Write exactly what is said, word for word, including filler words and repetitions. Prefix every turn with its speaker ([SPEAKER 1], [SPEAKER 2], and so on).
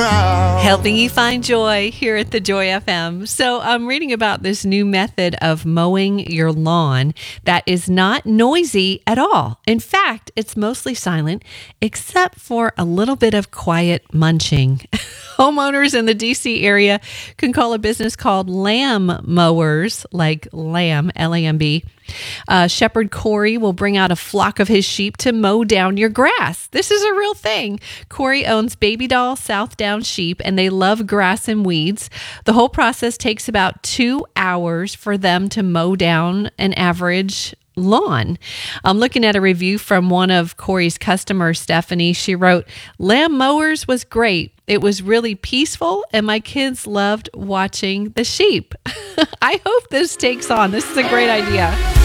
[SPEAKER 1] Helping you find joy here at the Joy F M. So I'm reading about this new method of mowing your lawn that is not noisy at all. In fact, it's mostly silent, except for a little bit of quiet munching. Homeowners in the D C area can call a business called Lamb Mowers, like lamb, L A M B. Uh, Shepherd Corey will bring out a flock of his sheep to mow down your grass. This is a real thing. Corey owns Baby Doll South Down sheep, and they love grass and weeds. The whole process takes about two hours for them to mow down an average lawn. I'm looking at a review from one of Corey's customers, Stephanie. She wrote, "Lamb Mowers was great. It was really peaceful, and my kids loved watching the sheep." I hope this takes on. This is a great idea.